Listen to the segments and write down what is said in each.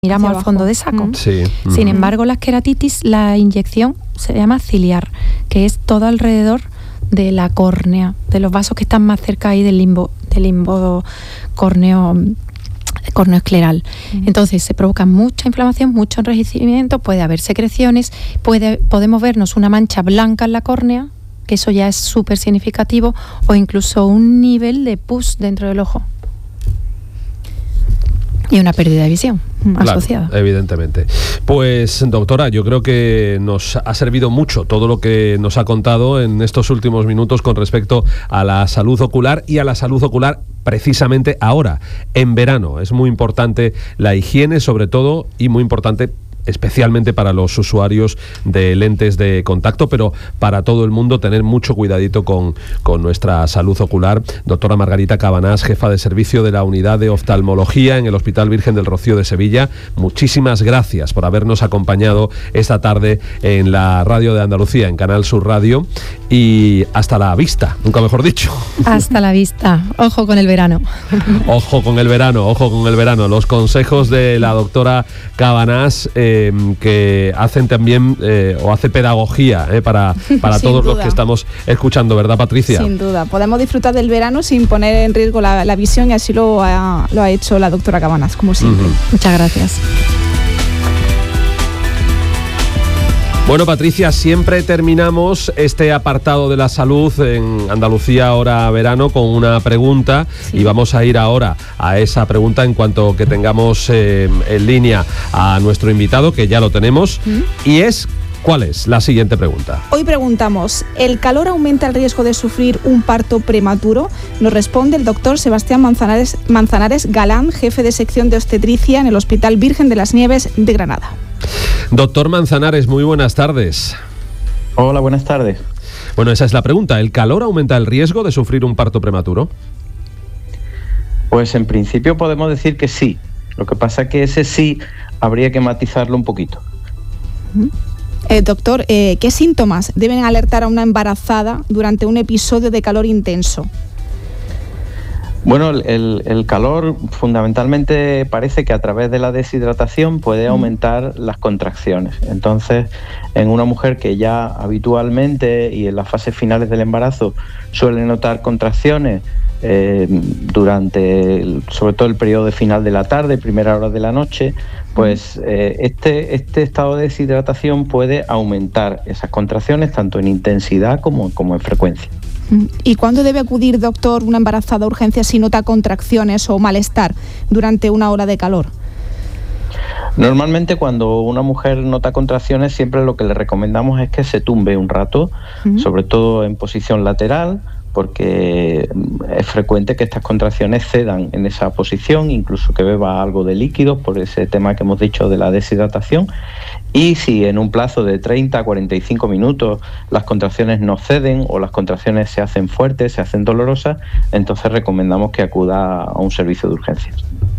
miramos al fondo de saco. Sí. Sin embargo, la esqueratitis, la inyección se llama ciliar, que es todo alrededor de la córnea, de los vasos que están más cerca ahí del limbo corneoescleral. Entonces se provoca mucha inflamación, mucho enrojecimiento, puede haber secreciones, podemos vernos una mancha blanca en la córnea, que eso ya es súper significativo, o incluso un nivel de pus dentro del ojo. Y una pérdida de visión asociada. Claro, evidentemente. Pues, doctora, yo creo que nos ha servido mucho todo lo que nos ha contado en estos últimos minutos con respecto a la salud ocular y a la salud ocular precisamente ahora, en verano. Es muy importante la higiene, sobre todo, y muy importante especialmente para los usuarios de lentes de contacto, pero para todo el mundo tener mucho cuidadito con nuestra salud ocular. Doctora Margarita Cabanás, jefa de servicio de la Unidad de Oftalmología en el Hospital Virgen del Rocío de Sevilla, muchísimas gracias por habernos acompañado esta tarde en la radio de Andalucía, en Canal Sur Radio, y hasta la vista, nunca mejor dicho. Hasta la vista. Ojo con el verano. Ojo con el verano, ojo con el verano. Los consejos de la doctora Cabanás, que hacen también o hace pedagogía para todos los que estamos escuchando, ¿verdad, Patricia? Sin duda, podemos disfrutar del verano sin poner en riesgo la visión, y así lo ha hecho la doctora Cabanás, como siempre. Muchas gracias. Bueno, Patricia, siempre terminamos este apartado de la salud en Andalucía Ahora Verano con una pregunta, y vamos a ir ahora a esa pregunta en cuanto que tengamos en línea a nuestro invitado, que ya lo tenemos, y es... ¿Cuál es la siguiente pregunta? Hoy preguntamos, ¿el calor aumenta el riesgo de sufrir un parto prematuro? Nos responde el doctor Sebastián Manzanares Galán, jefe de sección de obstetricia en el Hospital Virgen de las Nieves de Granada. Doctor Manzanares, muy buenas tardes. Hola, buenas tardes. Bueno, esa es la pregunta. ¿El calor aumenta el riesgo de sufrir un parto prematuro? Pues en principio podemos decir que sí. Lo que pasa es que ese sí habría que matizarlo un poquito. Doctor, ¿qué síntomas deben alertar a una embarazada durante un episodio de calor intenso? Bueno, el calor fundamentalmente parece que a través de la deshidratación puede aumentar las contracciones. Entonces, en una mujer que ya habitualmente y en las fases finales del embarazo suele notar contracciones durante sobre todo el periodo final de la tarde, primera hora de la noche, pues este estado de deshidratación puede aumentar esas contracciones tanto en intensidad como en frecuencia. ¿Y cuándo debe acudir, doctor, una embarazada a urgencias si nota contracciones o malestar durante una hora de calor? Normalmente cuando una mujer nota contracciones, siempre lo que le recomendamos es que se tumbe un rato, sobre todo en posición lateral, porque es frecuente que estas contracciones cedan en esa posición, incluso que beba algo de líquido por ese tema que hemos dicho de la deshidratación. Y si en un plazo de 30 a 45 minutos las contracciones no ceden o las contracciones se hacen fuertes, se hacen dolorosas, entonces recomendamos que acuda a un servicio de urgencias.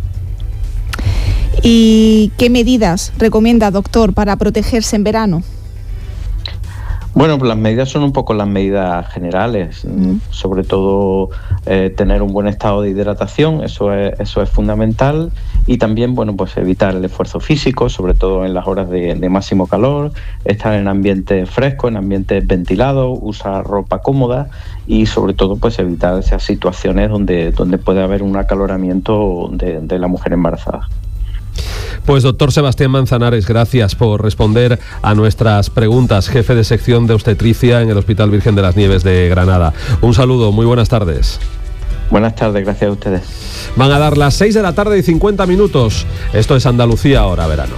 ¿Y qué medidas recomienda, doctor, para protegerse en verano? Bueno, pues las medidas son un poco las medidas generales, sobre todo tener un buen estado de hidratación, eso es fundamental, y también, bueno, pues evitar el esfuerzo físico, sobre todo en las horas de máximo calor, estar en ambientes frescos, en ambientes ventilados, usar ropa cómoda y sobre todo pues evitar esas situaciones donde puede haber un acaloramiento de la mujer embarazada. Pues doctor Sebastián Manzanares, gracias por responder a nuestras preguntas, jefe de sección de obstetricia en el Hospital Virgen de las Nieves de Granada. Un saludo, muy buenas tardes. Buenas tardes, gracias a ustedes. Van a dar las 6 de la tarde y 50 minutos. Esto es Andalucía Ahora Verano.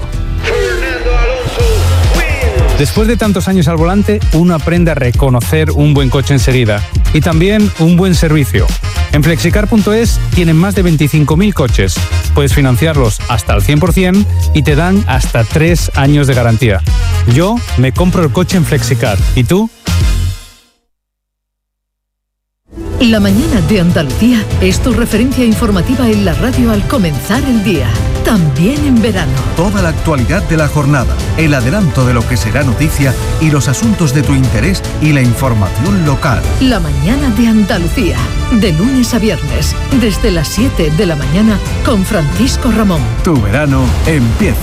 Después de tantos años al volante, uno aprende a reconocer un buen coche enseguida y también un buen servicio. En Flexicar.es tienen más de 25.000 coches. Puedes financiarlos hasta el 100% y te dan hasta 3 años de garantía. Yo me compro el coche en Flexicar. ¿Y tú? La mañana de Andalucía es tu referencia informativa en la radio al comenzar el día. también en verano. Toda la actualidad de la jornada, el adelanto de lo que será noticia y los asuntos de tu interés y la información local. La mañana de Andalucía, de lunes a viernes, desde las 7 de la mañana con Francisco Ramón. Tu verano empieza